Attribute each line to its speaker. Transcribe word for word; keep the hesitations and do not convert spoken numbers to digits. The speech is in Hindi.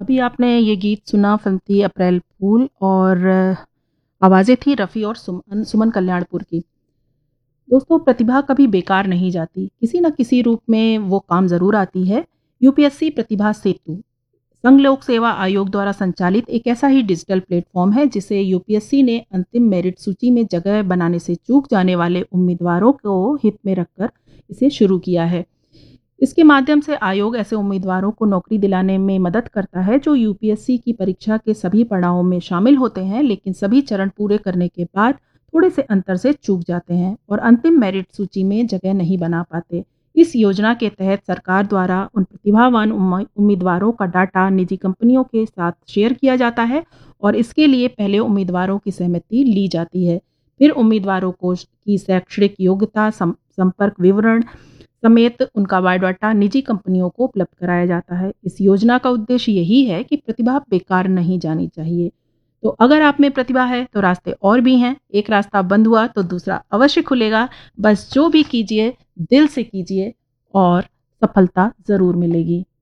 Speaker 1: अभी आपने ये गीत सुना, फ़िल्म थी अप्रैल फूल और आवाज़ें थी रफ़ी और सुमन सुमन कल्याणपुर की। दोस्तों, प्रतिभा कभी बेकार नहीं जाती, किसी न किसी रूप में वो काम ज़रूर आती है। यूपीएससी प्रतिभा सेतु संघ लोक सेवा आयोग द्वारा संचालित एक ऐसा ही डिजिटल प्लेटफ़ॉर्म है, जिसे यूपीएससी ने अंतिम मेरिट सूची में जगह बनाने से चूक जाने वाले उम्मीदवारों को हित में रखकर इसे शुरू किया है। इसके माध्यम से आयोग ऐसे उम्मीदवारों को नौकरी दिलाने में मदद करता है जो यूपीएससी की परीक्षा के सभी पड़ावों में शामिल होते हैं, लेकिन सभी चरण पूरे करने के बाद थोड़े से अंतर से चूक जाते हैं और अंतिम मेरिट सूची में जगह नहीं बना पाते। इस योजना के तहत सरकार द्वारा उन प्रतिभावान उम्म- उम्मीदवारों का डाटा निजी कंपनियों के साथ शेयर किया जाता है और इसके लिए पहले उम्मीदवारों की सहमति ली जाती है। फिर उम्मीदवारों को की शैक्षणिक योग्यता, सम- संपर्क विवरण समेत उनका बायोडाटा निजी कंपनियों को उपलब्ध कराया जाता है। इस योजना का उद्देश्य यही है कि प्रतिभा बेकार नहीं जानी चाहिए। तो अगर आप में प्रतिभा है तो रास्ते और भी हैं। एक रास्ता बंद हुआ तो दूसरा अवश्य खुलेगा। बस जो भी कीजिए दिल से कीजिए और सफलता ज़रूर मिलेगी।